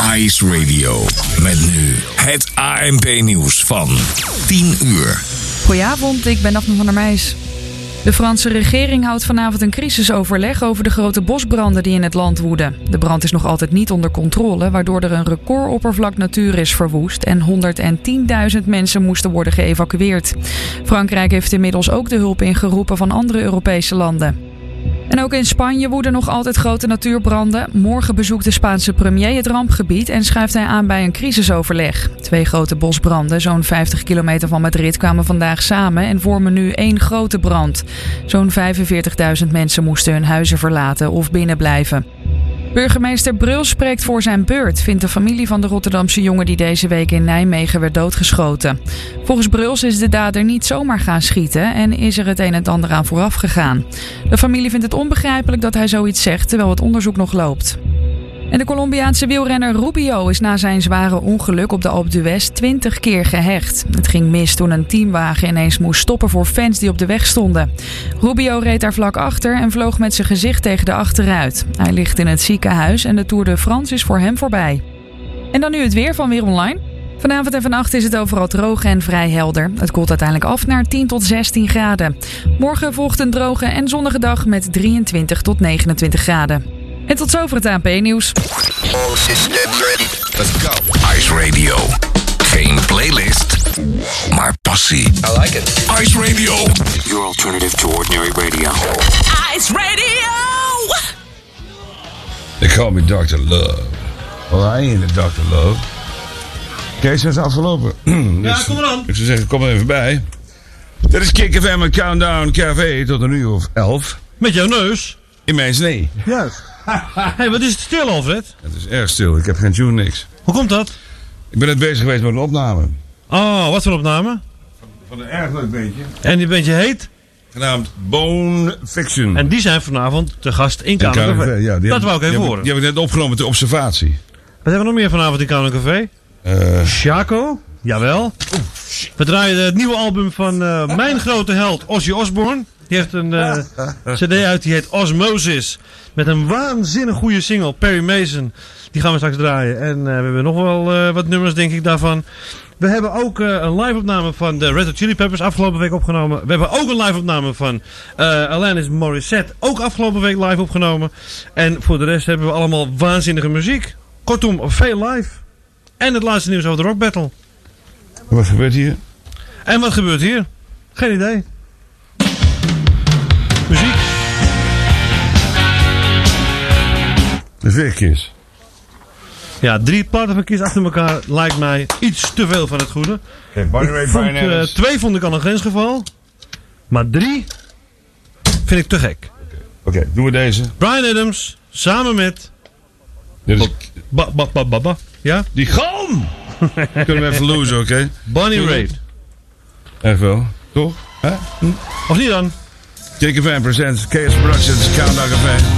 Ice Radio. Met nu het ANP-nieuws van 10 uur. Goedenavond, ik ben Daphne van der Meijs. De Franse regering houdt vanavond een crisisoverleg over de grote bosbranden die in het land woeden. De brand is nog altijd niet onder controle, waardoor er een recordoppervlak natuur is verwoest en 110.000 mensen moesten worden geëvacueerd. Frankrijk heeft inmiddels ook de hulp ingeroepen van andere Europese landen. En ook in Spanje woeden nog altijd grote natuurbranden. Morgen bezoekt de Spaanse premier het rampgebied en schuift hij aan bij een crisisoverleg. 2 grote bosbranden, zo'n 50 kilometer van Madrid, kwamen vandaag samen en vormen nu 1 grote brand. Zo'n 45.000 mensen moesten hun huizen verlaten of binnenblijven. Burgemeester Bruls spreekt voor zijn beurt, vindt de familie van de Rotterdamse jongen die deze week in Nijmegen werd doodgeschoten. Volgens Bruls is de dader niet zomaar gaan schieten en is er het een en ander aan vooraf gegaan. De familie vindt het onbegrijpelijk dat hij zoiets zegt terwijl het onderzoek nog loopt. En de Colombiaanse wielrenner Rubio is na zijn zware ongeluk op de Alpe d'Huez 20 keer gehecht. Het ging mis toen een teamwagen ineens moest stoppen voor fans die op de weg stonden. Rubio reed daar vlak achter en vloog met zijn gezicht tegen de achteruit. Hij ligt in het ziekenhuis en de Tour de France is voor hem voorbij. En dan nu het weer van Weer Online. Vanavond en vannacht is het overal droog en vrij helder. Het koelt uiteindelijk af naar 10 tot 16 graden. Morgen volgt een droge en zonnige dag met 23 tot 29 graden. En tot zover het ANP-nieuws. All systems ready. Let's go. Ice Radio. Geen playlist, maar passie. I like it. Ice Radio. Your alternative to ordinary radio. Ice Radio! They call me Dr. Love. Well, I ain't a Dr. Love. Kees, dat is afgelopen. Dus, kom maar aan. Ik zou zeggen, kom er even bij. Dit is Kick FM met Countdown Café tot een uur of 11. Met jouw neus? In mijn snee. Juist. Hé, wat is het stil, Alfred? Het is erg stil, ik heb geen tune, niks. Hoe komt dat? Ik ben net bezig geweest met een opname. Oh, wat voor opname? Van een erg leuk beentje. En die bandje heet? Genaamd Bone Fiction. En die zijn vanavond te gast in Kamer Café. Ja, dat wou ik even horen. Die heb ik net opgenomen ter observatie. Wat hebben we nog meer vanavond in Kamer Café? Shaco? Jawel. We draaien het nieuwe album van mijn grote held Ozzy Osbourne. Die heeft een cd uit, die heet Osmosis. Met een waanzinnig goede single, Perry Mason. Die gaan we straks draaien. En we hebben nog wel wat nummers, denk ik, daarvan. We hebben ook een live-opname van de Red Hot Chili Peppers afgelopen week opgenomen. We hebben ook een live-opname van Alanis Morissette. Ook afgelopen week live opgenomen. En voor de rest hebben we allemaal waanzinnige muziek. Kortom, veel live. En het laatste nieuws over de Rock Battle. Wat gebeurt hier? En wat gebeurt hier? Geen idee. Muziek. De veerkist. Ja, 3 platen van Kiss achter elkaar lijkt mij iets te veel van het goede. Okay, 2 vond ik al een grensgeval. Maar 3 vind ik te gek. Oké, doen we deze. Bryan Adams samen met... Dit is... Ja? Die galm! Kunnen we even losen, oké? Bonnie Raitt. Echt wel, toch? Hè? Of niet dan? KFM presents KS Productions Countdown Café.